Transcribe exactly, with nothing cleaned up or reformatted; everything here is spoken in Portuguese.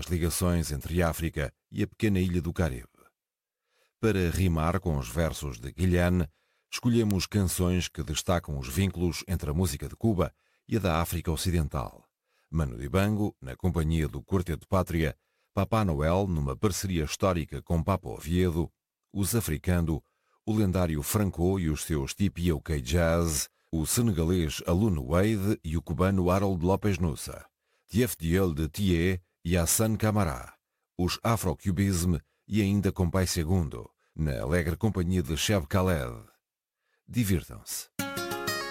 ligações entre África e a pequena ilha do Caribe. Para rimar com os versos de Guilherme, escolhemos canções que destacam os vínculos entre a música de Cuba e a da África Ocidental. Manu Dibango, na companhia do Quarteto Pátria, Papá Noel, numa parceria histórica com Papa Oviedo, os Africando, o lendário Franco e os seus T P O K Jazz, o senegalês Aluno Wade e o cubano Harold López Nussa, T F D L de Thié e Hassan Camará, os Afro-Cubism e ainda com Pai Segundo, na alegre companhia de Cheb Khaled. Divirtam-se.